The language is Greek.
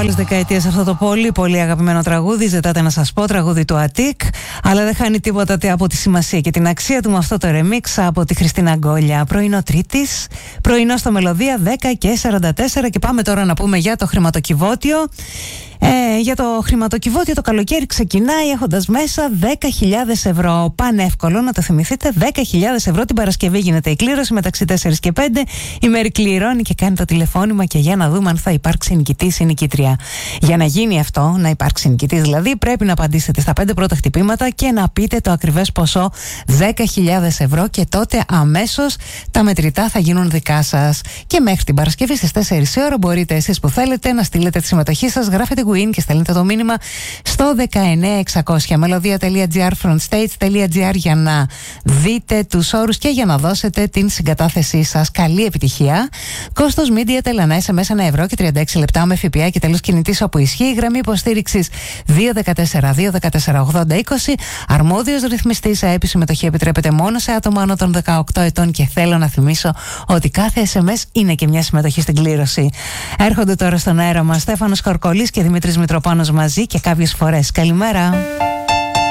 άλλες δεκαετίες αυτό το πολύ πολύ αγαπημένο τραγούδι. Ζητάτε να σας πω, τραγούδι του Αττικ, αλλά δεν χάνει τίποτα από τη σημασία και την αξία του με αυτό το remix από τη Χριστίνα Γκόλια. Πρωινό Τρίτης, πρωινό στο Μελωδία 10:44 και πάμε τώρα να πούμε για το χρηματοκιβώτιο. Για το χρηματοκιβώτιο το καλοκαίρι ξεκινάει έχοντας μέσα 10.000 ευρώ. Πανεύκολο να το θυμηθείτε, 10.000 ευρώ την Παρασκευή γίνεται η κλήρωση μεταξύ 4 και 5. Η Μέρη κληρώνει και κάνει το τηλεφώνημα και για να δούμε αν θα υπάρξει νικητής ή νικήτρια. Για να γίνει αυτό, να υπάρξει νικητής δηλαδή, πρέπει να απαντήσετε στα 5 πρώτα χτυπήματα και να πείτε το ακριβές ποσό 10.000 ευρώ και τότε αμέσως τα μετρητά θα γίνουν δικά σας. Και μέχρι την Παρασκευή στις 4 η ώρα μπορείτε εσείς που θέλετε να στείλετε τη συμμετοχή σας, γράφετε win και στέλνετε το μήνυμα στο 19600 melodia.gr frontstage.gr για να δείτε τους όρους και για να δώσετε την συγκατάθεσή σας. Καλή επιτυχία. Κόστος Media Tel, ένα SMS 1 ευρώ και 36 λεπτά με ΦΠΑ και τέλος κινητής όπου ισχύει. Γραμμή υποστήριξης 214-214-80-20. Αρμόδιος ρυθμιστής ΑΕΠ. Συμμετοχή επιτρέπεται μόνο σε άτομα άνω των 18 ετών και θέλω να θυμίσω ότι κάθε SMS είναι και μια συμμετοχή στην κλήρωση. Έρχονται τώρα στον αέρα μας Στέφανος Κορκολής και Δημήτρης Μητροπάνος μαζί και κάποιες φορές. Καλημέρα.